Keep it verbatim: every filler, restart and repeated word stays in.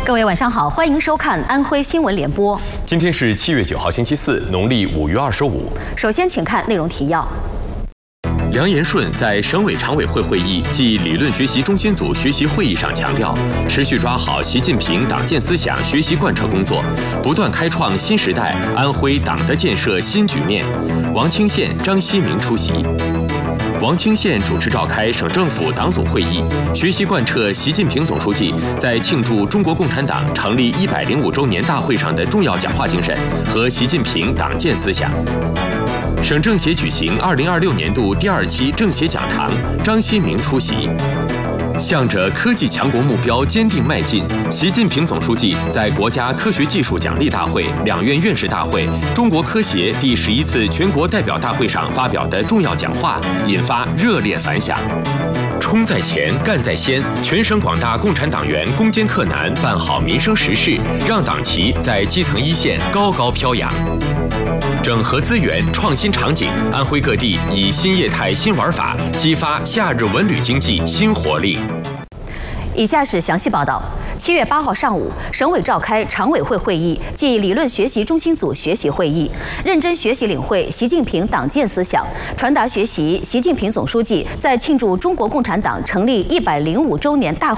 各位晚上好，欢迎收看安徽新闻联播。 今天是七月九号，星期四，农历五月二十五。 首先，请看内容提要。 梁延顺在省委常委会会议暨理论学习中心组学习会议上强调，持续抓好习近平党建思想学习贯彻工作，不断开创新时代安徽党的建设新局面。王清县、张希明出席。王清县主持召开省政府党组会议，学习贯彻习近平总书记在庆祝中国共产党成立一百零五周年大会上的重要讲话精神和习近平党建思想。 省政协举行二零二六年度第二期政协讲堂，张希明出席。向着科技强国目标坚定迈进，习近平总书记在国家科学技术奖励大会、两院院士大会、中国科协第十一次全国代表大会上发表的重要讲话，引发热烈反响。 冲在前，干在先，全省广大共产党员攻坚克难，办好民生实事，让党旗在基层一线高高飘扬。整合资源，创新场景，安徽各地以新业态、新玩法激发夏日文旅经济新活力。 以下是详细报道。 七月八号上午，省委召开常委会会议暨理论学习中心组学习会议，认真学习领会习近平党建思想，传达学习习近平总书记在庆祝中国共产党成立一百零五周年大会